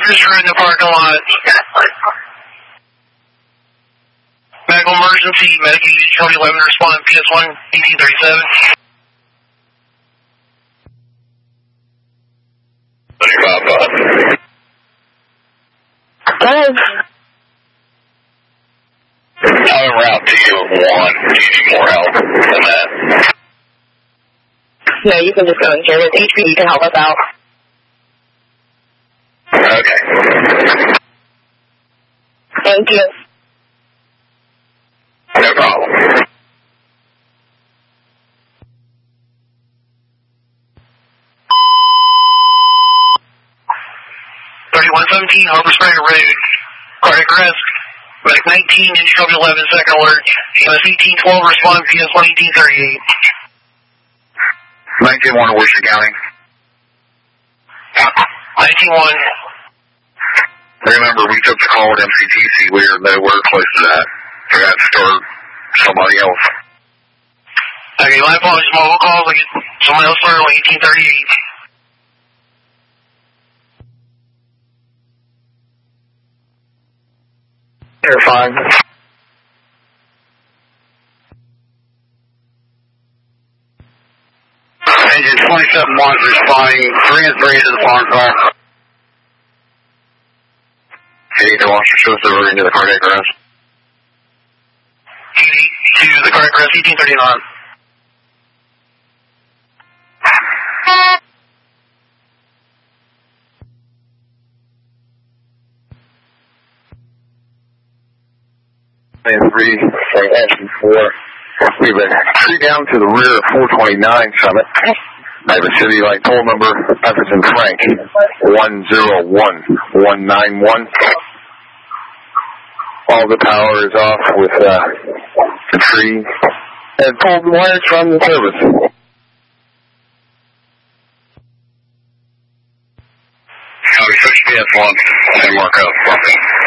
Just in the parking lot. Medical emergency, medication code 11, respond PS1, 1837. Hello. I'm en route to you 1. Do you need more help than that? No, you can just go in here with HP. You can help us out. Okay. Thank you. No problem. Harbor Spring Road, cardiac arrest, medic 19, engine code 11, second alert, MS 1812, respond PS1 1838. 19-1, Worcester County. 19-1. Remember, we took the call at MCTC. We are nowhere close to that. We got to start somebody else. Okay, my apologies, mobile calls. I get somebody else started on 1838. You're fine. Engine 27-1 responding. 3 and 3 to the farm car. Okay, the launcher shows that we're into the cardiac arrest. To the cardiac arrest, 1839. And 3, asking for, we have a tree down to the rear of 429 Summit. I have a city light toll number, Everton Frank, 101191. All the power is off with the tree and pulled wires from the service. Switch PS1 and mark up.